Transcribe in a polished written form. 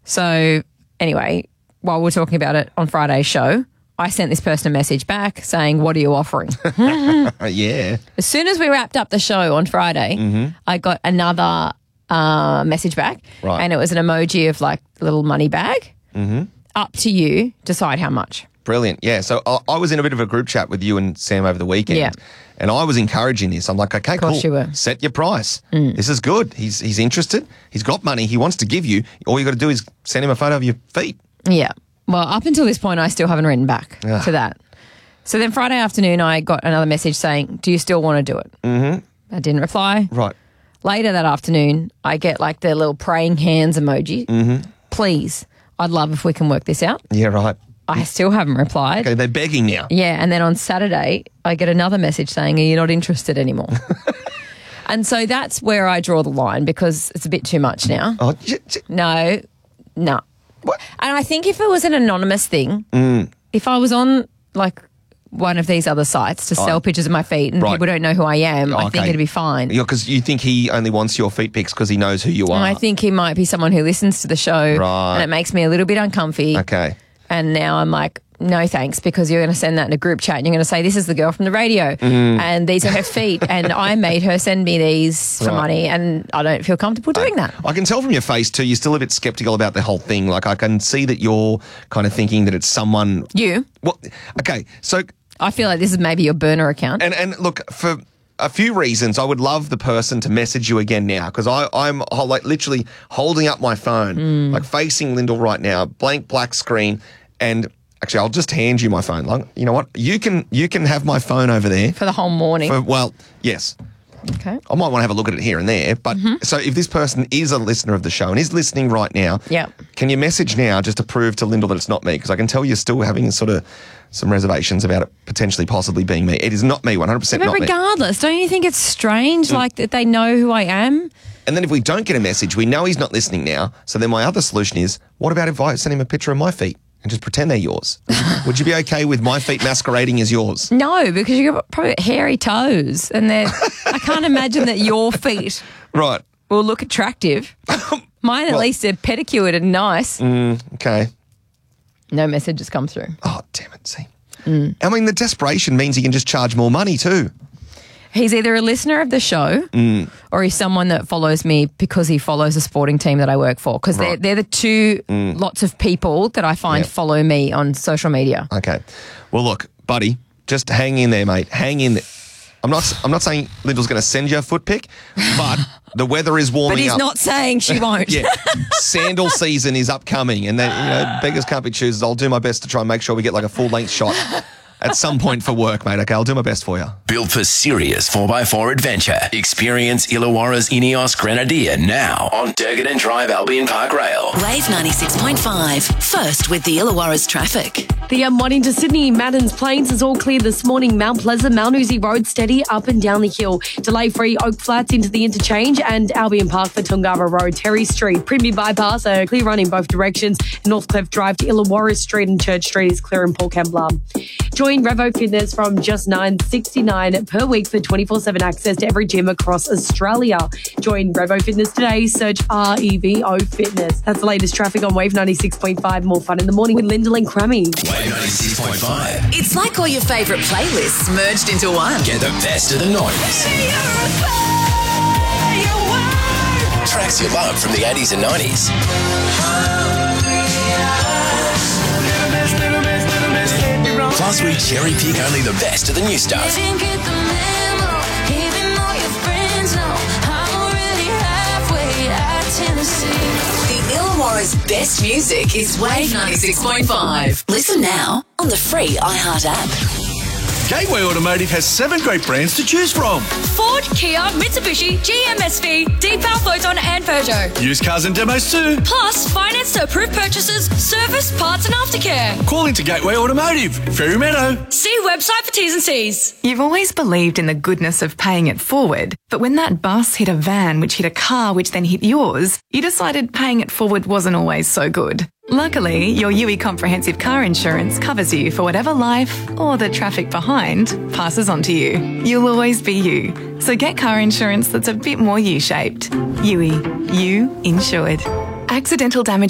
So anyway, while we're talking about it on Friday's show, I sent this person a message back saying, what are you offering? Yeah. As soon as we wrapped up the show on Friday, I got another message back. Right. And it was an emoji of like a little money bag. Up to you, decide how much. Brilliant. Yeah. So I was in a bit of a group chat with you and Sam over the weekend. Yeah. And I was encouraging this. I'm like, okay, course cool. you were. Set your price. This is good. He's interested. He's got money. He wants to give you. All you got to do is send him a photo of your feet. Yeah. Well, up until this point, I still haven't written back to that. So then Friday afternoon, I got another message saying, do you still want to do it? I didn't reply. Right. Later that afternoon, I get like the little praying hands emoji. Please, I'd love if we can work this out. Yeah, right. I still haven't replied. Okay, they're begging now. Yeah, and then on Saturday, I get another message saying, are you not interested anymore? And so that's where I draw the line because it's a bit too much now. Oh, No. What? And I think if it was an anonymous thing, if I was on like one of these other sites to sell pictures of my feet and people don't know who I am, I think it'd be fine. Yeah, because you think he only wants your feet pics because he knows who you are. And I think he might be someone who listens to the show and it makes me a little bit uncomfy. Okay. And now I'm like, no thanks, because you're going to send that in a group chat and you're going to say, this is the girl from the radio and these are her feet and I made her send me these for money and I don't feel comfortable doing that. I can tell from your face too, you're still a bit sceptical about the whole thing. Like I can see that you're kind of thinking that it's someone... You? Well, okay, so... I feel like this is maybe your burner account. And look, for a few reasons, I would love the person to message you again now because I'm like literally holding up my phone, like facing Lyndall right now, blank black screen, and actually I'll just hand you my phone. Like, you know what? You can have my phone over there. For the whole morning? Well, yes. Okay. I might want to have a look at it here and there. But so if this person is a listener of the show and is listening right now, can you message now just to prove to Lyndall that it's not me? Because I can tell you're still having sort of some reservations about it potentially possibly being me. It is not me, 100% not me. But regardless, don't you think it's strange like that they know who I am? And then if we don't get a message, we know he's not listening now. So then my other solution is, what about if I send him a picture of my feet? And just pretend they're yours. Would you be okay with my feet masquerading as yours? No, because you've got probably hairy toes and I can't imagine that your feet will look attractive. Mine at least are pedicured and nice. Okay. No message has come through. Oh, damn it, see. I mean, the desperation means he can just charge more money too. He's either a listener of the show or he's someone that follows me because he follows a sporting team that I work for. Because they're the two lots of people that I find follow me on social media. Okay. Well, look, buddy, just hang in there, mate. Hang in there. I'm not saying Lyndall's going to send you a foot pic, but the weather is warming up. But he's not saying she won't. Sandal season is upcoming and then, beggars can't be choosers. I'll do my best to try and make sure we get like a full-length shot at some point for work, mate. Okay, I'll do my best for you. Built for serious 4x4 adventure. Experience Illawarra's Ineos Grenadier now on Durgan Drive Albion Park Rail. Wave 96.5. First with the Illawarra's traffic. The M1 into Sydney, Maddens Plains is all clear this morning. Mount Pleasant, Mount Uzi Road steady up and down the hill. Delay-free Oak Flats into the interchange and Albion Park for Tungara Road, Terry Street. Premier Bypass, a clear run in both directions. Northcliffe Drive to Illawarra Street and Church Street is clear in Port Kembla. Join Revo Fitness from just $9.69 per week for 24/7 access to every gym across Australia. Join Revo Fitness today. Search REVO Fitness. That's the latest traffic on Wave 96.5. More fun in the morning with Lyndall and Crammy. Wave 96.5. It's like all your favourite playlists merged into one. Get the best of the noise. Tracks you love from the 80s and 90s. Plus, we cherry pick only the best of the new stuff. The Illawarra's best music is Wave 96.5. Listen now on the free iHeart app. Gateway Automotive has 7 great brands to choose from. Ford, Kia, Mitsubishi, GMSV, Deepal, Photon and Peugeot. Used cars and demos too. Plus, finance to approved purchases, service, parts and aftercare. Call into Gateway Automotive, Ferry Meadow. See website for T's and C's. You've always believed in the goodness of paying it forward, but when that bus hit a van which hit a car which then hit yours, you decided paying it forward wasn't always so good. Luckily, your UE Comprehensive Car Insurance covers you for whatever life, or the traffic behind, passes on to you. You'll always be you. So get car insurance that's a bit more U-shaped. UE. You insured. Accidental damage